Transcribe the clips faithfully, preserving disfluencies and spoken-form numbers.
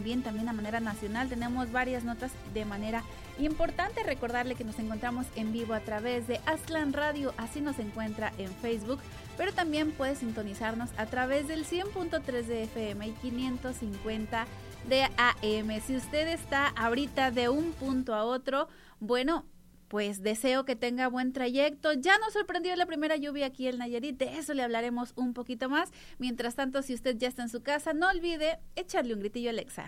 también, también a manera nacional. Tenemos varias notas de manera importante. Recordarle que nos encontramos en vivo a través de Aztlán Radio, así nos encuentra en Facebook, pero también puede sintonizarnos a través del cien punto tres de F M y quinientos cincuenta de A M. Si usted está ahorita de un punto a otro, bueno, pues deseo que tenga buen trayecto. Ya nos sorprendió la primera lluvia aquí en Nayarit, de eso le hablaremos un poquito más. Mientras tanto, si usted ya está en su casa, no olvide echarle un gritillo a Alexa.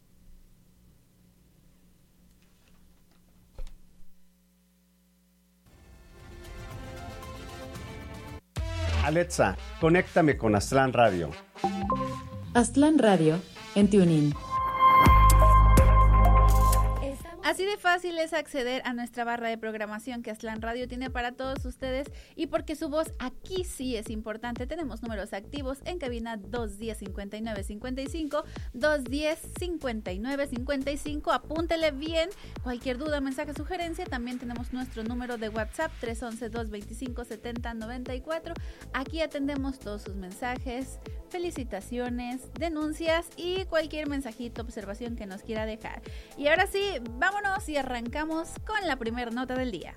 Alexa, conéctame con Aztlán Radio. Aztlán Radio en TuneIn. Así de fácil es acceder a nuestra barra de programación que Aztlán Radio tiene para todos ustedes, y porque su voz aquí sí es importante, tenemos números activos en cabina dos diez, cincuenta y nueve cincuenta y cinco, dos diez, cincuenta y nueve cincuenta y cinco, apúntele bien, cualquier duda, mensaje, sugerencia. También tenemos nuestro número de WhatsApp tres once, dos veinticinco, setenta noventa y cuatro, aquí atendemos todos sus mensajes, felicitaciones, denuncias y cualquier mensajito, observación que nos quiera dejar. Y ahora sí, vámonos y arrancamos con la primera nota del día.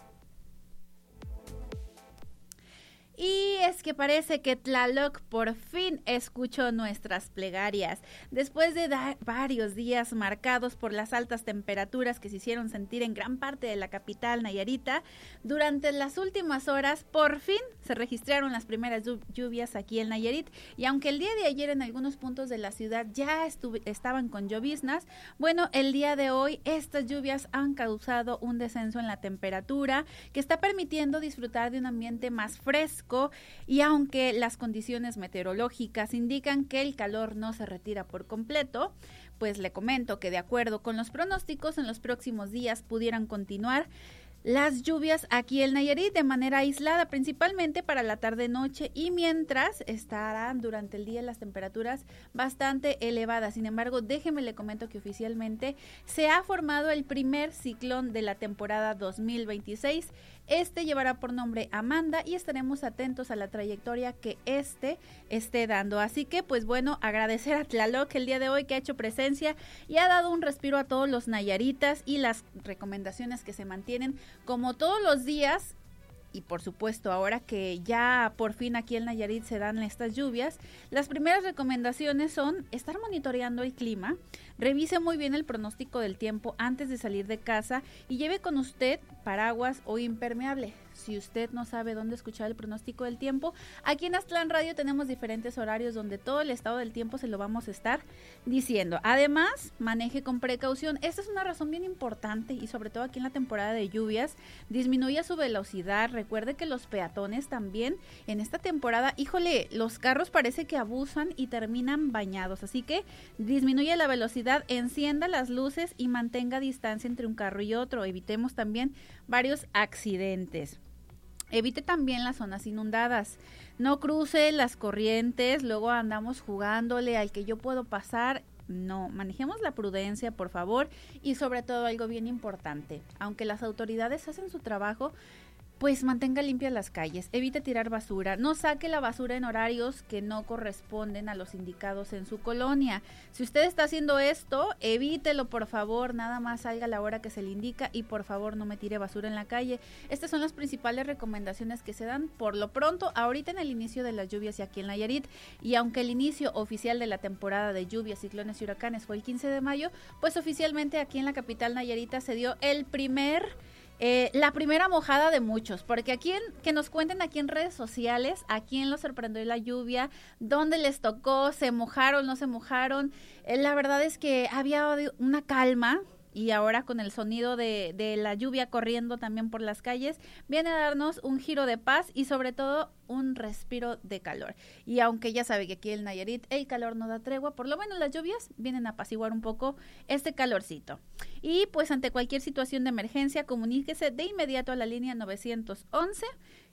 Y es que parece que Tlaloc por fin escuchó nuestras plegarias. Después de dar varios días marcados por las altas temperaturas que se hicieron sentir en gran parte de la capital nayarita, durante las últimas horas por fin se registraron las primeras lluvias aquí en Nayarit. Y aunque el día de ayer en algunos puntos de la ciudad ya estuve, estaban con lloviznas, bueno, el día de hoy estas lluvias han causado un descenso en la temperatura que está permitiendo disfrutar de un ambiente más fresco. Y aunque las condiciones meteorológicas indican que el calor no se retira por completo, pues le comento que de acuerdo con los pronósticos en los próximos días pudieran continuar las lluvias aquí en Nayarit de manera aislada, principalmente para la tarde-noche, y mientras estarán durante el día las temperaturas bastante elevadas. Sin embargo, déjeme le comento que oficialmente se ha formado el primer ciclón de la temporada dos mil veintiséis. Este llevará por nombre Amanda y estaremos atentos a la trayectoria que este esté dando. Así que, pues bueno, agradecer a Tlaloc el día de hoy que ha hecho presencia y ha dado un respiro a todos los nayaritas, y las recomendaciones que se mantienen como todos los días. Y por supuesto, ahora que ya por fin aquí en Nayarit se dan estas lluvias, las primeras recomendaciones son estar monitoreando el clima, revise muy bien el pronóstico del tiempo antes de salir de casa y lleve con usted paraguas o impermeable. Si usted no sabe dónde escuchar el pronóstico del tiempo, aquí en Aztlán Radio tenemos diferentes horarios donde todo el estado del tiempo se lo vamos a estar diciendo. Además, maneje con precaución. Esta es una razón bien importante, y sobre todo aquí en la temporada de lluvias, disminuya su velocidad. Recuerde que los peatones también en esta temporada, híjole, los carros parece que abusan y terminan bañados, así que disminuya la velocidad, encienda las luces y mantenga distancia entre un carro y otro. Evitemos también varios accidentes. Evite también las zonas inundadas, no cruce las corrientes, luego andamos jugándole al que yo puedo pasar. No, manejemos la prudencia, por favor, y sobre todo algo bien importante, aunque las autoridades hacen su trabajo, pues mantenga limpias las calles, evite tirar basura, no saque la basura en horarios que no corresponden a los indicados en su colonia. Si usted está haciendo esto, evítelo, por favor, nada más salga a la hora que se le indica y por favor no me tire basura en la calle. Estas son las principales recomendaciones que se dan por lo pronto ahorita en el inicio de las lluvias y aquí en Nayarit. Y aunque el inicio oficial de la temporada de lluvias, ciclones y huracanes fue el quince de mayo, pues oficialmente aquí en la capital nayarita se dio el primer Eh, la primera mojada de muchos, porque aquí en, que nos cuenten aquí en redes sociales, a quién los sorprendió la lluvia, dónde les tocó, se mojaron, no se mojaron. Eh, la verdad es que había una calma, y ahora con el sonido de, de la lluvia corriendo también por las calles, viene a darnos un giro de paz y sobre todo un respiro de calor. Y aunque ya sabe que aquí en Nayarit el calor no da tregua, por lo menos las lluvias vienen a apaciguar un poco este calorcito. Y pues ante cualquier situación de emergencia, comuníquese de inmediato a la línea nueve once.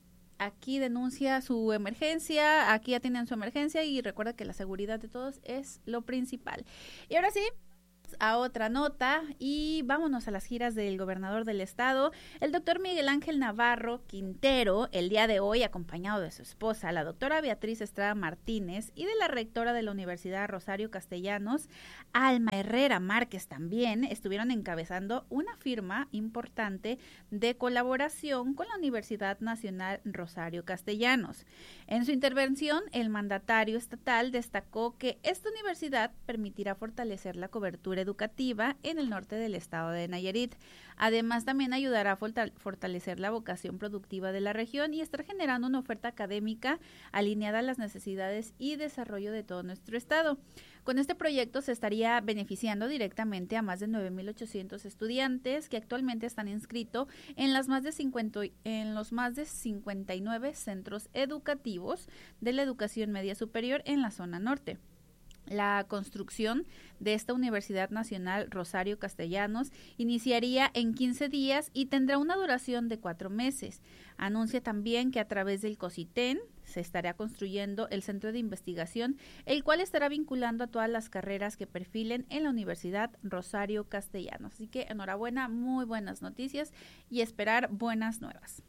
Aquí denuncia su emergencia, aquí atienden su emergencia y recuerda que la seguridad de todos es lo principal. Y ahora sí, a otra nota y vámonos a las giras del gobernador del estado. El doctor Miguel Ángel Navarro Quintero, el día de hoy, acompañado de su esposa, la doctora Beatriz Estrada Martínez, y de la rectora de la Universidad Rosario Castellanos, Alma Herrera Márquez, también estuvieron encabezando una firma importante de colaboración con la Universidad Nacional Rosario Castellanos. En su intervención, el mandatario estatal destacó que esta universidad permitirá fortalecer la cobertura educativa en el norte del estado de Nayarit. Además, también ayudará a fortalecer la vocación productiva de la región y estar generando una oferta académica alineada a las necesidades y desarrollo de todo nuestro estado. Con este proyecto se estaría beneficiando directamente a más de nueve mil ochocientos estudiantes que actualmente están inscritos en las más de cincuenta, en los más de cincuenta y nueve centros educativos de la educación media superior en la zona norte. La construcción de esta Universidad Nacional Rosario Castellanos iniciaría en quince días y tendrá una duración de cuatro meses. Anuncia también que a través del COSITEN se estará construyendo el centro de investigación, el cual estará vinculando a todas las carreras que perfilen en la Universidad Rosario Castellanos. Así que enhorabuena, muy buenas noticias y esperar buenas nuevas.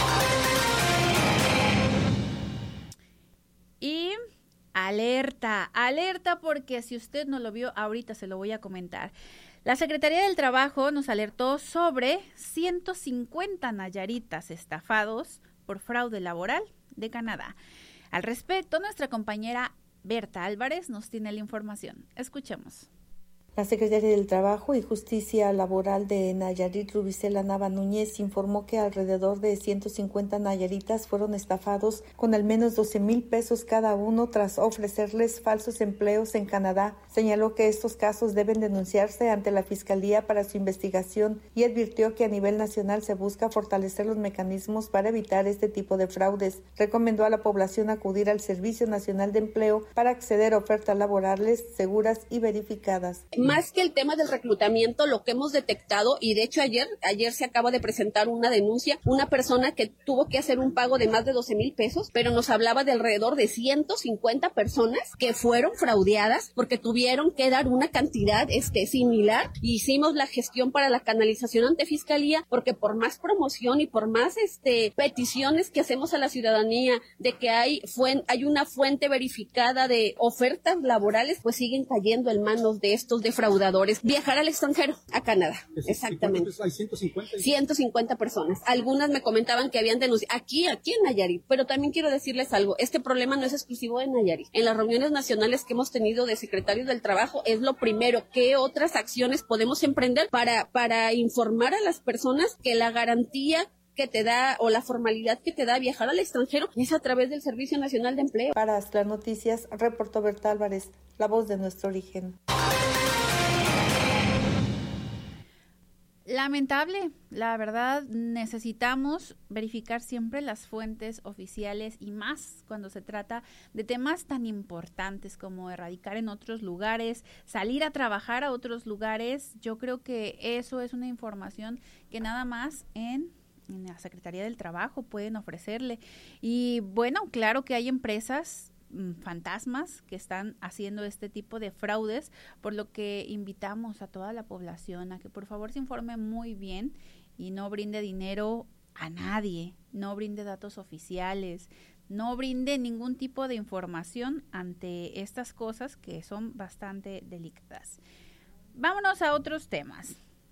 Y alerta, alerta porque si usted no lo vio, ahorita se lo voy a comentar. La Secretaría del Trabajo nos alertó sobre ciento cincuenta nayaritas estafados por fraude laboral de Canadá. Al respecto, nuestra compañera Berta Álvarez nos tiene la información. Escuchemos. La Secretaría del Trabajo y Justicia Laboral de Nayarit, Rubicela Nava Núñez, informó que alrededor de ciento cincuenta nayaritas fueron estafados con al menos doce mil pesos cada uno tras ofrecerles falsos empleos en Canadá. Señaló que estos casos deben denunciarse ante la Fiscalía para su investigación y advirtió que a nivel nacional se busca fortalecer los mecanismos para evitar este tipo de fraudes. Recomendó a la población acudir al Servicio Nacional de Empleo para acceder a ofertas laborales seguras y verificadas. Más que el tema del reclutamiento, lo que hemos detectado, y de hecho ayer, ayer se acaba de presentar una denuncia, una persona que tuvo que hacer un pago de más de doce mil pesos, pero nos hablaba de alrededor de ciento cincuenta personas que fueron fraudeadas porque tuvieron que dar una cantidad este, similar. Hicimos la gestión para la canalización ante Fiscalía, porque por más promoción y por más este, peticiones que hacemos a la ciudadanía de que hay, fuen, hay una fuente verificada de ofertas laborales, pues siguen cayendo en manos de estos defraudadores. Viajar al extranjero, a Canadá, exactamente. Hay ciento cincuenta. ciento cincuenta personas. Algunas me comentaban que habían denunciado aquí, aquí en Nayarit, pero también quiero decirles algo, este problema no es exclusivo de Nayarit. En las reuniones nacionales que hemos tenido de secretarios del trabajo es lo primero, ¿qué otras acciones podemos emprender para, para informar a las personas que la garantía que te da o la formalidad que te da viajar al extranjero es a través del Servicio Nacional de Empleo? Para Astral Noticias, reportó Berta Álvarez, la voz de nuestro origen. Lamentable, la verdad, necesitamos verificar siempre las fuentes oficiales y más cuando se trata de temas tan importantes como erradicar en otros lugares, salir a trabajar a otros lugares. Yo creo que eso es una información que nada más en, en la Secretaría del Trabajo pueden ofrecerle. Y bueno, claro que hay empresas fantasmas que están haciendo este tipo de fraudes, por lo que invitamos a toda la población a que por favor se informe muy bien y no brinde dinero a nadie, no brinde datos oficiales, no brinde ningún tipo de información ante estas cosas que son bastante delicadas. Vámonos a otros temas.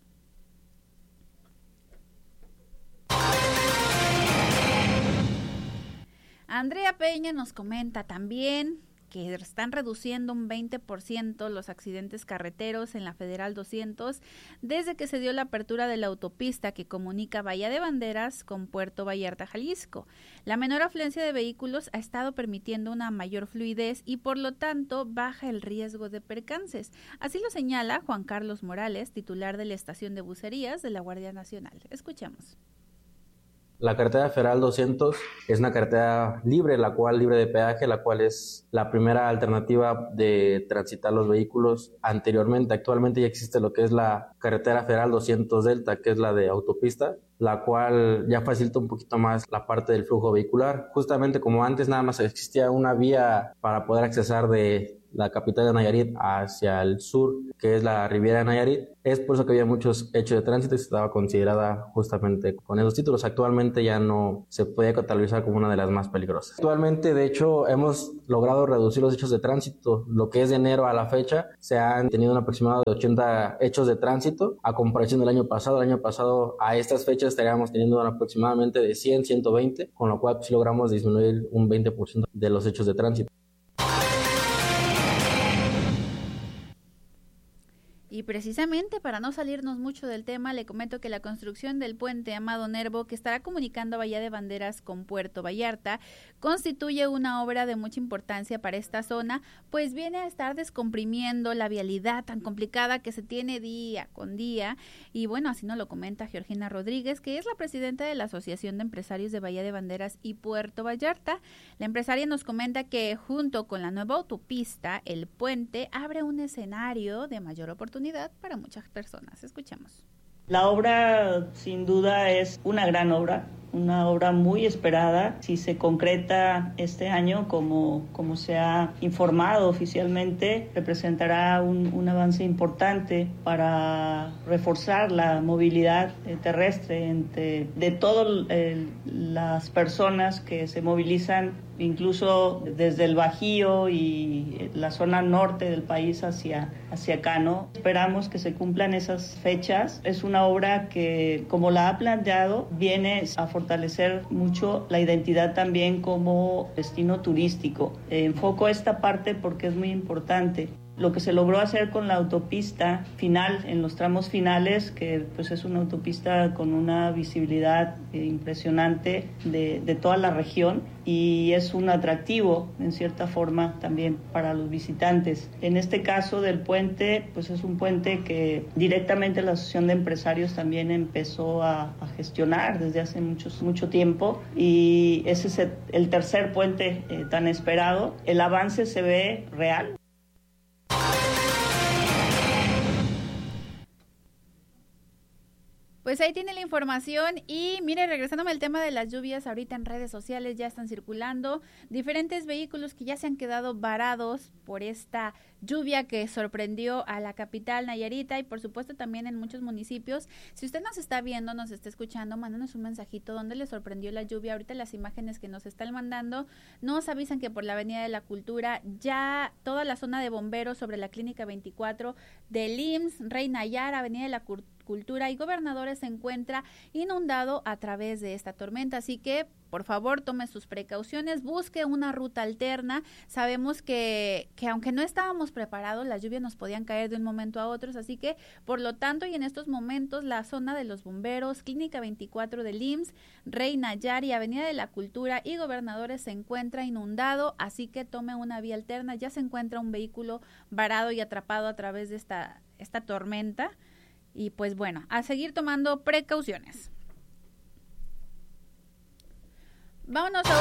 Andrea Peña nos comenta también que están reduciendo un veinte por ciento los accidentes carreteros en la Federal doscientos desde que se dio la apertura de la autopista que comunica Bahía de Banderas con Puerto Vallarta, Jalisco. La menor afluencia de vehículos ha estado permitiendo una mayor fluidez y por lo tanto baja el riesgo de percances. Así lo señala Juan Carlos Morales, titular de la estación de bucerías de la Guardia Nacional. Escuchemos. La carretera federal doscientos es una carretera libre, la cual libre de peaje, la cual es la primera alternativa de transitar los vehículos. Anteriormente, actualmente ya existe lo que es la carretera federal doscientos Delta, que es la de autopista, la cual ya facilita un poquito más la parte del flujo vehicular. Justamente como antes nada más existía una vía para poder accesar de la capital de Nayarit hacia el sur, que es la Riviera de Nayarit, es por eso que había muchos hechos de tránsito y se estaba considerada justamente con esos títulos. Actualmente ya no se puede catalogar como una de las más peligrosas. Actualmente, de hecho, hemos logrado reducir los hechos de tránsito. Lo que es de enero a la fecha, se han tenido un aproximado de ochenta hechos de tránsito, a comparación del año pasado. El año pasado, a estas fechas, estaríamos teniendo un aproximadamente de cien, ciento veinte, con lo cual sí logramos disminuir un veinte por ciento de los hechos de tránsito. Y precisamente para no salirnos mucho del tema, le comento que la construcción del puente Amado Nervo, que estará comunicando Bahía de Banderas con Puerto Vallarta, constituye una obra de mucha importancia para esta zona, pues viene a estar descomprimiendo la vialidad tan complicada que se tiene día con día. Y bueno, así nos lo comenta Georgina Rodríguez, que es la presidenta de la Asociación de Empresarios de Bahía de Banderas y Puerto Vallarta. La empresaria nos comenta que junto con la nueva autopista, el puente abre un escenario de mayor oportunidad para muchas personas. Escuchemos. La obra sin duda es una gran obra, una obra muy esperada. Si se concreta este año como, como se ha informado oficialmente, representará un, un avance importante para reforzar la movilidad terrestre entre, de todas eh, las personas que se movilizan incluso desde el Bajío y la zona norte del país hacia, hacia acá, ¿no? Esperamos que se cumplan esas fechas. Es una obra que, como la ha planteado, viene a fortalecer mucho la identidad también como destino turístico. Eh, enfoco esta parte porque es muy importante. Lo que se logró hacer con la autopista final, en los tramos finales, que pues es una autopista con una visibilidad eh, impresionante de, de toda la región y es un atractivo en cierta forma también para los visitantes. En este caso del puente, pues es un puente que directamente la Asociación de Empresarios también empezó a, a gestionar desde hace muchos, mucho tiempo y ese es el, el tercer puente eh, tan esperado. El avance se ve real. Pues ahí tiene la información y mire, regresándome al tema de las lluvias, ahorita en redes sociales ya están circulando diferentes vehículos que ya se han quedado varados por esta lluvia que sorprendió a la capital Nayarita y por supuesto también en muchos municipios. Si usted nos está viendo, nos está escuchando, mándanos un mensajito donde le sorprendió la lluvia. Ahorita las imágenes que nos están mandando nos avisan que por la Avenida de la Cultura ya toda la zona de bomberos sobre la Clínica veinticuatro del I M S S, Rey Nayar, Avenida de la Cultura Cultura y Gobernadores se encuentra inundado a través de esta tormenta, así que por favor tome sus precauciones, busque una ruta alterna. Sabemos que, que aunque no estábamos preparados, las lluvias nos podían caer de un momento a otro, así que por lo tanto y en estos momentos la zona de los bomberos, Clínica veinticuatro del I M S S, Rey Nayar y Avenida de la Cultura y Gobernadores se encuentra inundado, así que tome una vía alterna. Ya se encuentra un vehículo varado y atrapado a través de esta, esta tormenta. Y pues bueno, a seguir tomando precauciones. Vámonos a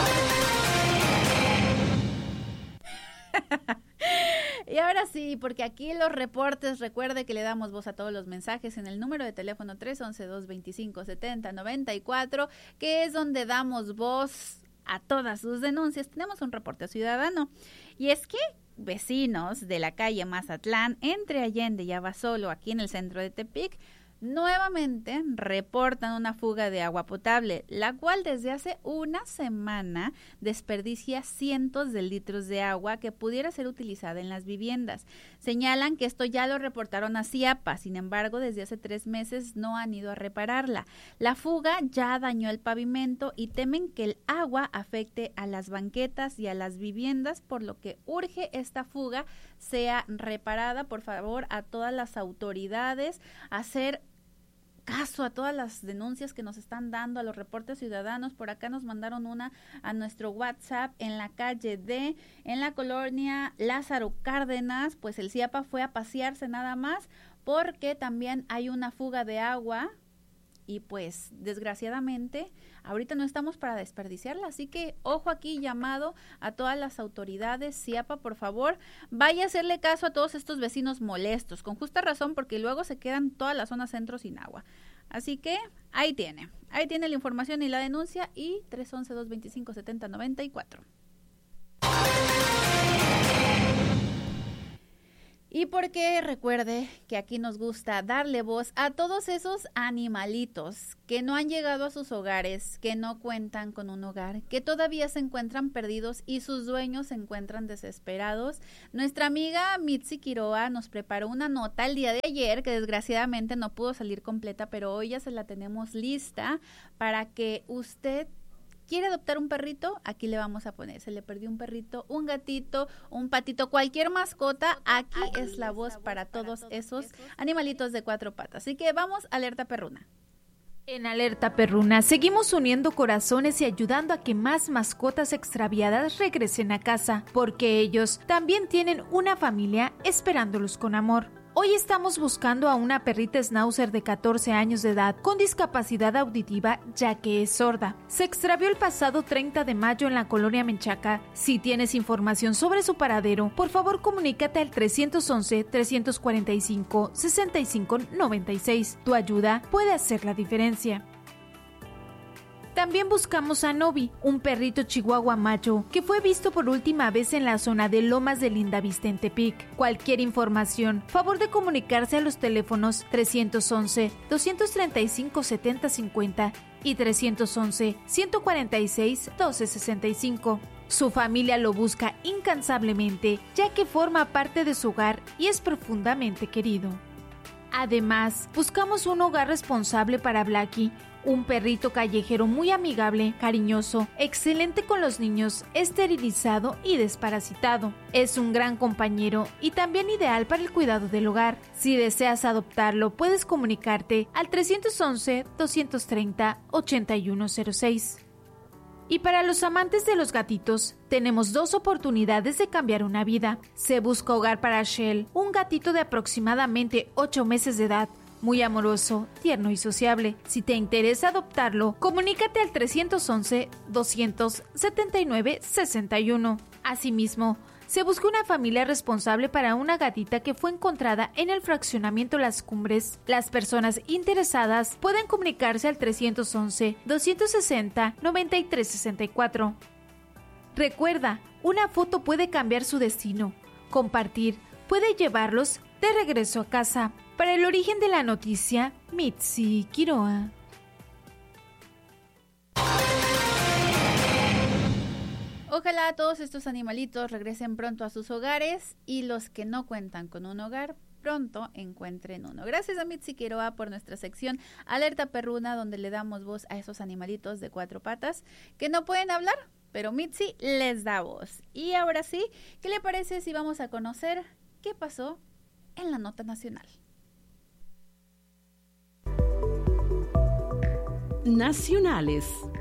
otro. Y ahora sí, porque aquí los reportes, recuerde que le damos voz a todos los mensajes en el número de teléfono tres once, dos veinticinco, setenta noventa y cuatro, que es donde damos voz a todas sus denuncias. Tenemos un reporte ciudadano. Y es que vecinos de la calle Mazatlán, entre Allende y Abasolo, aquí en el centro de Tepic, nuevamente reportan una fuga de agua potable, la cual desde hace una semana desperdicia cientos de litros de agua que pudiera ser utilizada en las viviendas. Señalan que esto ya lo reportaron a CIAPA, sin embargo, desde hace tres meses no han ido a repararla. La fuga ya dañó el pavimento y temen que el agua afecte a las banquetas y a las viviendas, por lo que urge esta fuga sea reparada. Por favor, a todas las autoridades, hacer caso a todas las denuncias que nos están dando, a los reportes ciudadanos. Por acá nos mandaron una a nuestro WhatsApp en la calle D, en la colonia Lázaro Cárdenas, pues el CIAPA fue a pasearse nada más porque también hay una fuga de agua y pues desgraciadamente ahorita no estamos para desperdiciarla, así que ojo aquí, llamado a todas las autoridades. CIAPA, por favor, vaya a hacerle caso a todos estos vecinos molestos, con justa razón, porque luego se quedan toda la zona centro sin agua. Así que ahí tiene, ahí tiene la información y la denuncia y tres once, dos veinticinco, setenta noventa y cuatro. Y porque recuerde que aquí nos gusta darle voz a todos esos animalitos que no han llegado a sus hogares, que no cuentan con un hogar, que todavía se encuentran perdidos y sus dueños se encuentran desesperados. Nuestra amiga Mitzi Quiroa nos preparó una nota el día de ayer que desgraciadamente no pudo salir completa, pero hoy ya se la tenemos lista para que usted ¿quiere adoptar un perrito? Aquí le vamos a poner, se le perdió un perrito, un gatito, un patito, cualquier mascota, aquí es la voz para todos esos animalitos de cuatro patas. Así que vamos, Alerta Perruna. En Alerta Perruna seguimos uniendo corazones y ayudando a que más mascotas extraviadas regresen a casa, porque ellos también tienen una familia esperándolos con amor. Hoy estamos buscando a una perrita schnauzer de catorce años de edad con discapacidad auditiva ya que es sorda. Se extravió el pasado treinta de mayo en la colonia Menchaca. Si tienes información sobre su paradero, por favor comunícate al tres once, tres cuatro cinco, seis cinco nueve seis. Tu ayuda puede hacer la diferencia. También buscamos a Novi, un perrito chihuahua macho que fue visto por última vez en la zona de Lomas de Lindavista en Tepic. Cualquier información, favor de comunicarse a los teléfonos tres once, dos treinta y cinco, setenta cincuenta y tres once, ciento cuarenta y seis, doce sesenta y cinco. Su familia lo busca incansablemente, ya que forma parte de su hogar y es profundamente querido. Además, buscamos un hogar responsable para Blackie, un perrito callejero muy amigable, cariñoso, excelente con los niños, esterilizado y desparasitado. Es un gran compañero y también ideal para el cuidado del hogar. Si deseas adoptarlo, puedes comunicarte al tres once, dos treinta, ochenta y uno cero seis. Y para los amantes de los gatitos, tenemos dos oportunidades de cambiar una vida. Se busca hogar para Shell, un gatito de aproximadamente ocho meses de edad, muy amoroso, tierno y sociable. Si te interesa adoptarlo, comunícate al tres once, dos setenta y nueve, sesenta y uno. Asimismo, se busca una familia responsable para una gatita que fue encontrada en el fraccionamiento Las Cumbres. Las personas interesadas pueden comunicarse al tres once, dos sesenta, noventa y tres sesenta y cuatro. Recuerda, una foto puede cambiar su destino. Compartir puede llevarlos de regreso a casa. Para el origen de la noticia, Mitzi Quiroa. Ojalá todos estos animalitos regresen pronto a sus hogares y los que no cuentan con un hogar pronto encuentren uno. Gracias a Mitzi Quiroa por nuestra sección Alerta Perruna, donde le damos voz a esos animalitos de cuatro patas que no pueden hablar, pero Mitzi les da voz. Y ahora sí, ¿qué le parece si vamos a conocer qué pasó en la nota nacional? Nacionales.